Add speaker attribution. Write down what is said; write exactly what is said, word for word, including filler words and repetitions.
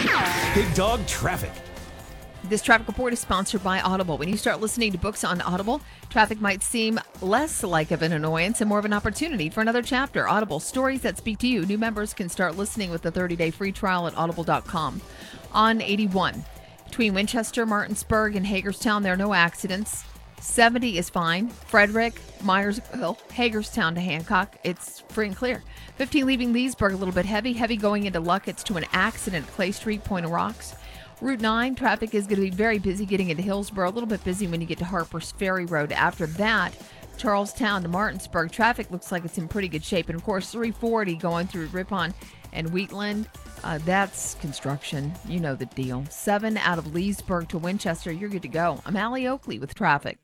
Speaker 1: Big Dog Traffic.
Speaker 2: This traffic report is sponsored by Audible. When you start listening to books on Audible, traffic might seem less like of an annoyance and more of an opportunity for another chapter. Audible, stories that speak to you. New members can start listening with a thirty-day free trial at audible dot com. On eighty-one, between Winchester, Martinsburg, and Hagerstown, there are no accidents. seventy is fine. Frederick, Myersville, Hagerstown to Hancock, it's free and clear. fifteen leaving Leesburg, a little bit heavy. Heavy going into Luckett's to an accident at Clay Street, Point of Rocks. Route nine, traffic is going to be very busy getting into Hillsborough, a little bit busy when you get to Harper's Ferry Road. After that, Charlestown to Martinsburg, traffic looks like it's in pretty good shape. And, of course, three forty going through Ripon and Wheatland, uh, that's construction. You know the deal. seven out of Leesburg to Winchester, you're good to go. I'm Allie Oakley with traffic.